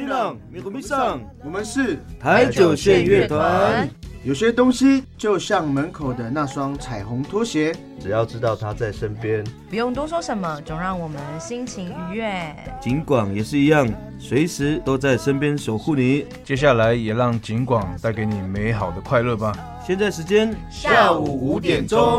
朗米古米桑， 我们是台九线乐团。 有些东西就像门口的那双彩虹拖鞋， 只要知道他在身边， 不用多说什么，总让我们心情愉悦。 景广也是一样，随时都在身边守护你。 接下来也让景广带给你美好的快乐吧。 现在时间下午5点钟。